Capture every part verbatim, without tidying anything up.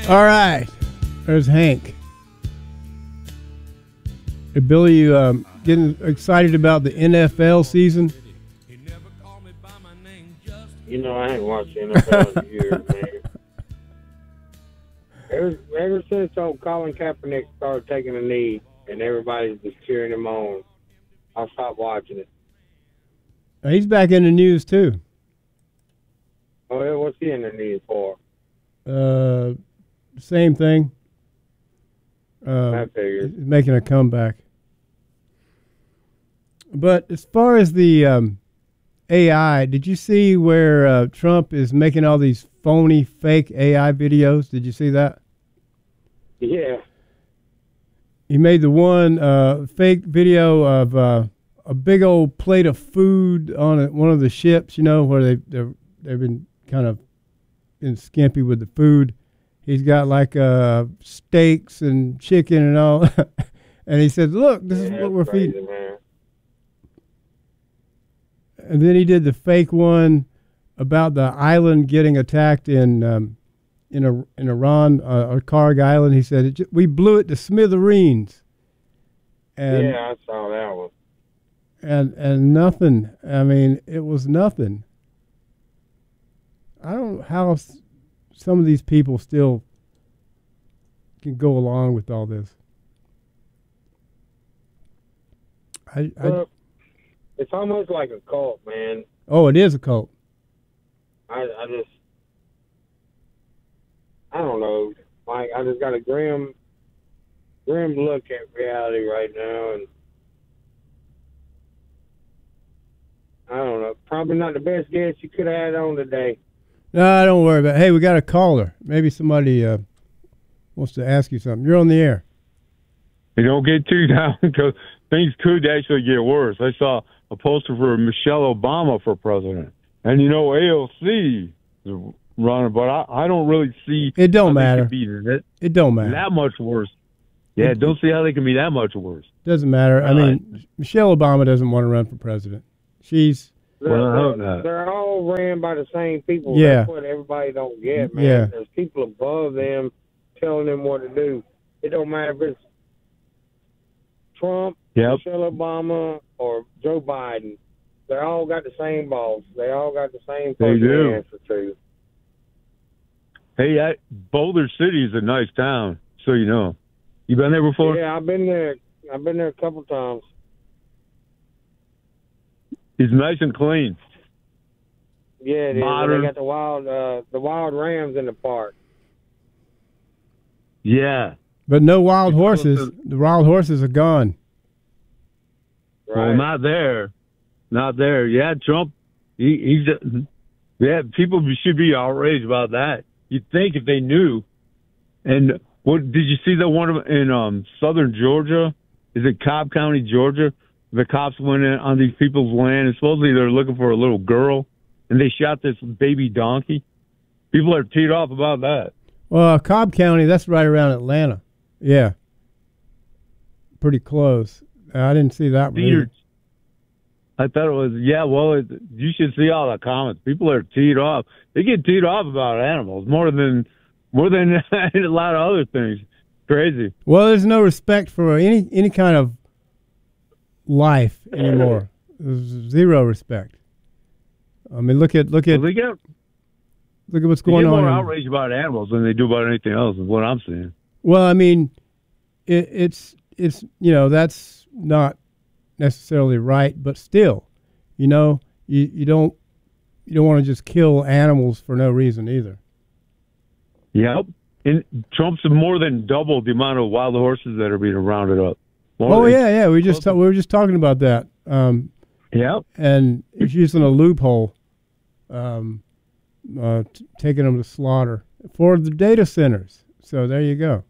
All right. There's Hank. Hey, Billy, you um, getting excited about the N F L season? You know, I ain't watched the N F L in years, man. Ever, ever since old Colin Kaepernick started taking a knee and everybody's just cheering him on, I stopped watching it. He's back in the news, too. Oh, yeah, what's he in the news for? Uh, same thing. Uh, I figured. He's making a comeback. But as far as the um, A I, did you see where uh, Trump is making all these phony, fake A I videos? Did you see that? Yeah. He made the one uh, fake video of uh, a big old plate of food on a, one of the ships, you know, where they they've, they've been kind of been skimpy with the food. He's got like uh, steaks and chicken and all. And he said, look, this yeah, is what we're crazy, feeding. Man. And then he did the fake one about the island getting attacked in um, in a, in Iran, uh, or Karg Island. He said, it j- we blew it to smithereens. And, yeah, I saw that one. And, and nothing. I mean, it was nothing. I don't know how s- some of these people still can go along with all this. I, I Well, it's almost like a cult, man. Oh, it is a cult. I, I just, I don't know. Like, I just got a grim, grim look at reality right now, and I don't know. Probably not the best guest you could have had on today. No, don't worry about it. Hey, we got a caller. Maybe somebody uh, wants to ask you something. You're on the air. You don't get too down because things could actually get worse. I saw a poster for Michelle Obama for president. And, you know, A L C is running, but I, I don't really see it don't how matter. They can be that, it don't matter. That much worse. Yeah, it, don't see how they can be that much worse. Doesn't matter. Right. I mean, Michelle Obama doesn't want to run for president. She's... They're, well, I hope they're, not. they're all ran by the same people. Yeah. That's what everybody don't get, man. Yeah. There's people above them telling them what to do. It don't matter if it's Trump, yep. Michelle Obama, or Joe Biden. They all got the same boss. They all got the same person to answer to. Hey, I, Boulder City is a nice town, so you know. You been there before? Yeah, I've been there. I've been there a couple times. It's nice and clean. Yeah, it Modern. is. They got the wild, uh, the wild rams in the park. Yeah. But no wild horses. The wild horses are gone. Right. Well, not there. Not there. Yeah, Trump, he, he's, yeah, people should be outraged about that. You'd think if they knew. And what did you see the one in um, southern Georgia? Is it Cobb County, Georgia? The cops went in on these people's land, and supposedly they're looking for a little girl, and they shot this baby donkey. People are teed off about that. Well, Cobb County, that's right around Atlanta. Yeah. Pretty close. I didn't see that one. I thought it was, yeah, well, it, you should see all the comments. People are teed off. They get teed off about animals more than more than a lot of other things. Crazy. Well, there's no respect for any any kind of life anymore. There's zero respect. I mean, look at look at well, they get, look at what's they going get on. more in, outraged about animals than they do about anything else. Is what I'm saying. Well, I mean, it, it's it's you know that's not necessarily right, but still, you know, you, you don't you don't want to just kill animals for no reason either. Yep. And Trump's more than doubled the amount of wild horses that are being rounded up. More oh than, yeah, yeah. We just ta- we were just talking about that. Um, yep. And it's using a loophole, um, uh, t- taking them to slaughter for the data centers. So there you go.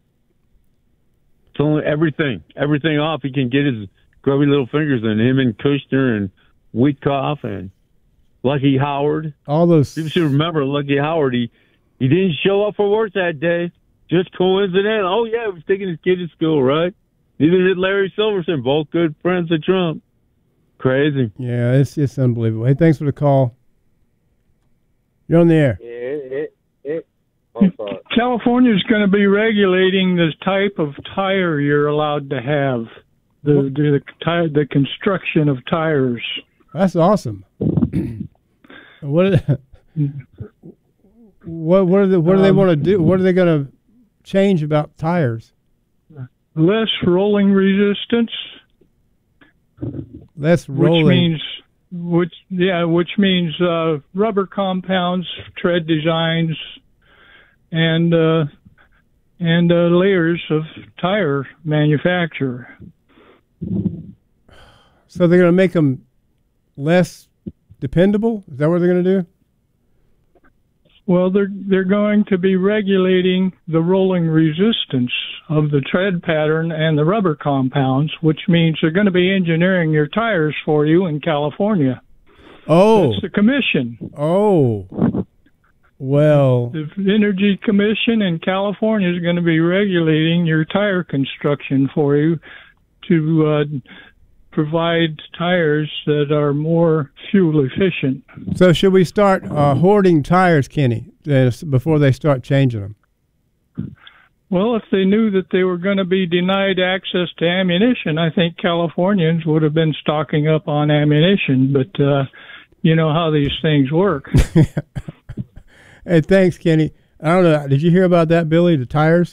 So everything, everything off. He can get his grubby little fingers in. Him and Kushner and Witkoff and Lucky Howard. All those people should remember Lucky Howard. He he didn't show up for work that day. Just coincidental. Oh yeah, he was taking his kid to school, right? Neither did Larry Silverson. Both good friends of Trump. Crazy. Yeah, it's it's unbelievable. Hey, thanks for the call. You're on the air. Yeah, it, it, it oh, sorry. California is going to be regulating the type of tire you're allowed to have, the the the, tire, the construction of tires. That's awesome. What? Are they, what? What, are they, what do they Um, want to do? What are they going to change about tires? Less rolling resistance, Less which rolling. means which yeah, which means uh, rubber compounds, tread designs, and uh, and uh, layers of tire manufacture. So they're going to make them less dependable? Is that what they're going to do? Well, they're they're going to be regulating the rolling resistance of the tread pattern and the rubber compounds, which means they're going to be engineering your tires for you in California. Oh. That's the commission. Oh. Well. The Energy Commission in California is going to be regulating your tire construction for you to uh, provide tires that are more fuel efficient. So should we start uh, hoarding tires, Kenny, uh, before they start changing them? Well, if they knew that they were going to be denied access to ammunition, I think Californians would have been stocking up on ammunition. But uh, you know how these things work. Hey, thanks, Kenny. I don't know. Did you hear about that, Billy, the tires?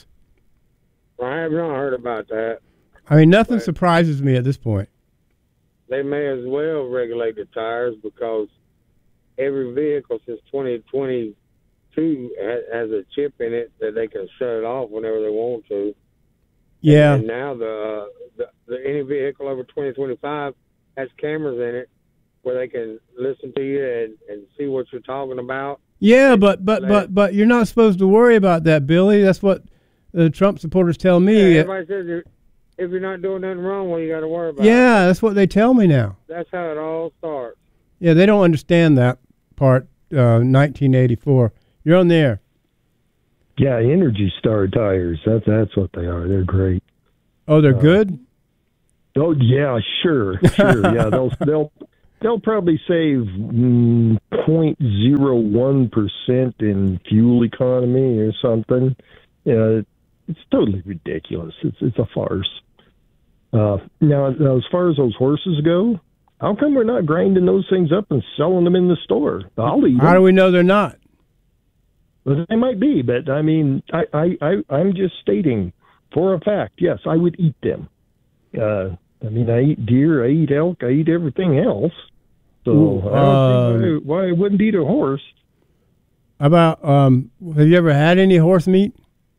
I have not heard about that. I mean, nothing But surprises me at this point. they may as well regulate the tires because every vehicle since twenty twenty-two ha- has a chip in it that they can shut it off whenever they want to. Yeah. And now the, uh, the, the any vehicle over twenty twenty-five has cameras in it where they can listen to you and, and see what you're talking about. Yeah, but but but but you're not supposed to worry about that, Billy. That's what the Trump supporters tell me. Yeah, everybody says you're, if you're not doing nothing wrong, well, you got to worry about it. Yeah, that's what they tell me now. That's how it all starts. Yeah, they don't understand that part. Uh, nineteen eighty-four. You're on there. Yeah, Energy Star tires. That's that's what they are. They're great. Oh, they're Uh, good. Oh yeah, sure, sure. Yeah, they'll they'll they'll probably save mm, zero point zero one percent in fuel economy or something. Yeah, it's totally ridiculous. It's it's a farce. Uh, now, now, as far as those horses go, how come we're not grinding those things up and selling them in the store? I'll eat them. How do we know they're not? Well, they might be, but I mean, I, I, I, I'm just stating for a fact, yes, I would eat them. Uh, I mean, I eat deer, I eat elk, I eat everything else. So Ooh, I don't uh, think why, why I wouldn't eat a horse. About um, have you ever had any horse meat?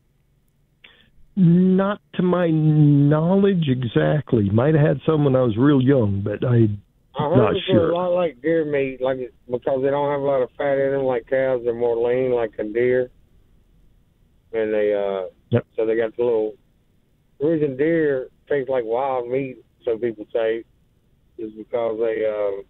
Not to my knowledge exactly. Might have had some when I was real young, but I I heard not it's sure. a lot like deer meat, like it, because they don't have a lot of fat in them like cows. They're more lean like a deer, and they uh, Yep. so they got the little. The reason deer tastes like wild meat, some people say, is because they um,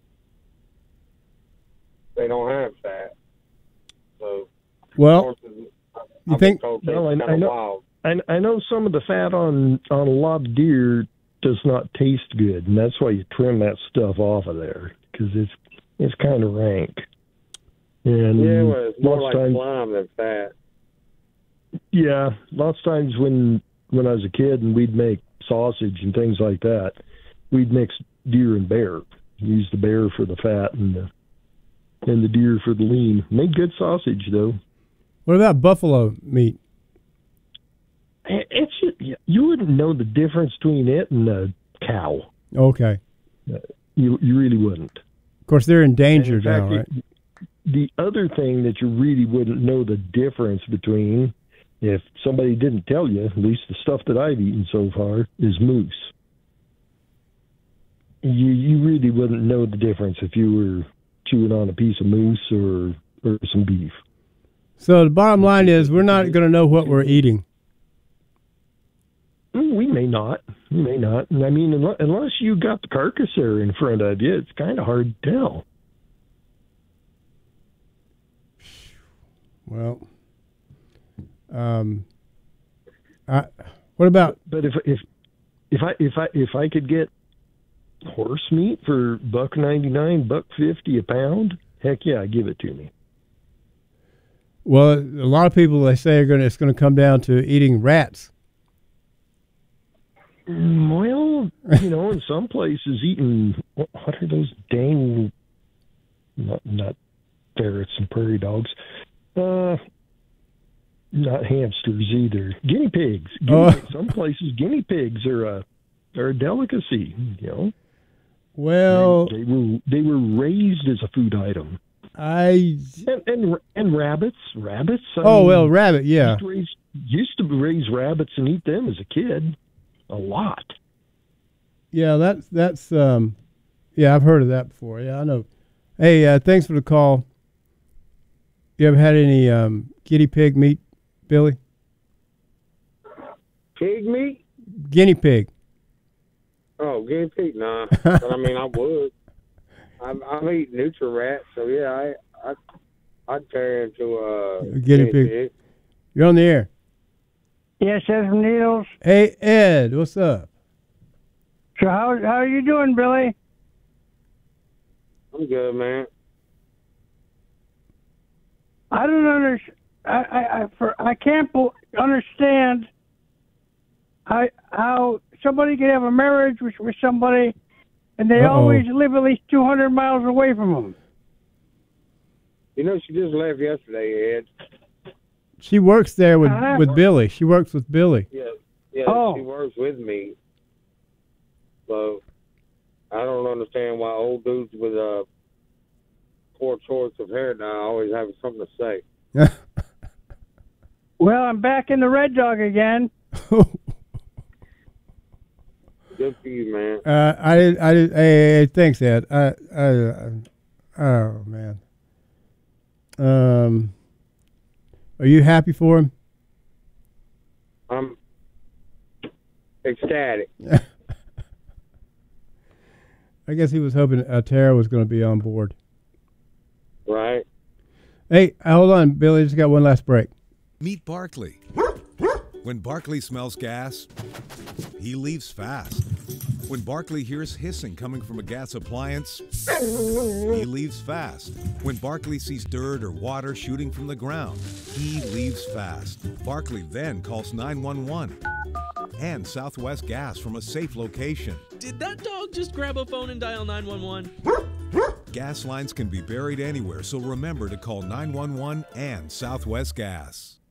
they don't have fat. So Well, horses, you I've think- been told Well, I- taste I kind know- of wild. I, I know some of the fat on on a lot of deer does not taste good, and that's why you trim that stuff off of there because it's it's kind of rank. And Yeah, well, it's more lots like times, slime than fat. yeah, lots of times when when I was a kid and we'd make sausage and things like that, we'd mix deer and bear. Use the bear for the fat and the and the deer for the lean. Made good sausage though. What about buffalo meat? It's you wouldn't know the difference between it and a cow. Okay. You you really wouldn't. Of course, they're endangered And in now, fact, right? the, the other thing that you really wouldn't know the difference between, if somebody didn't tell you, at least the stuff that I've eaten so far, is moose. You you really wouldn't know the difference if you were chewing on a piece of moose or or some beef. So the bottom line is, we're not going to know what we're eating. We may not. We may not. And I mean, unless, unless you got the carcass there in front of you, it's kind of hard to tell. Well, um, I, what about? But if if if I if I if I could get horse meat for buck ninety nine, buck fifty a pound, heck yeah, give it to me. Well, a lot of people they say are going. It's going to come down to eating rats. Well, you know, in some places, eating what, what are those dang not not ferrets and prairie dogs? Uh, not hamsters either. Guinea pigs. Guinea Oh. pigs. Some places, guinea pigs are a are a delicacy. You know. Well, They, they were they were raised as a food item, I. and and, and rabbits, rabbits. I Oh mean, well, rabbit. Yeah. used to, raise, used to raise rabbits and eat them as a kid, a lot. Yeah, that's that's um, yeah, I've heard of that before. Yeah, I know. Hey, uh, thanks for the call. You ever had any um, guinea pig meat, Billy? Pig meat? Guinea pig. Oh, guinea pig? Nah. But I mean, I would. I'm, I'm eating Nutri-Rat, so yeah, I, I, I'd turn into a uh, Guinea pig. You're on the air. Yes, Ed from Needles. Hey, Ed, what's up? So how how are you doing, Billy? I'm good, man. I don't understand. I I I, for, I can't bel- understand how how somebody can have a marriage with, with somebody, and they Uh-oh. always live at least two hundred miles away from them. You know, she just left yesterday, Ed. She works there with, Uh-huh. with Billy. She works with Billy. Yeah, yeah, Oh. she works with me. So I don't understand why old dudes with a poor choice of hair now always have something to say. Well, I'm back in the Red Dog again. Good for you, man. Uh, I did. I did. Hey, hey, hey, thanks, Ed. I, I, I, oh man. Um, are you happy for him? I'm ecstatic. I guess he was hoping uh, Tara was going to be on board. Right? Hey, hold on, Billy. Just got one last break. Meet Barkley. When Barkley smells gas, he leaves fast. When Barkley hears hissing coming from a gas appliance, he leaves fast. When Barkley sees dirt or water shooting from the ground, he leaves fast. Barkley then calls nine one one and Southwest Gas from a safe location. Did that dog just grab a phone and dial nine one one? Gas lines can be buried anywhere, so remember to call nine one one and Southwest Gas.